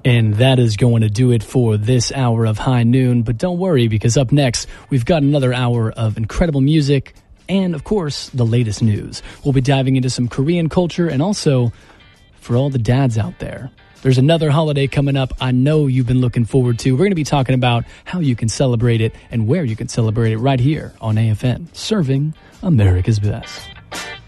And that is going to do it for this hour of High Noon. But don't worry, because up next, we've got another hour of incredible music and, of course, the latest news. We'll be diving into some Korean culture and also, for all the dads out there, there's another holiday coming up I know you've been looking forward to. We're going to be talking about how you can celebrate it and where you can celebrate it right here on AFN, serving America's Best.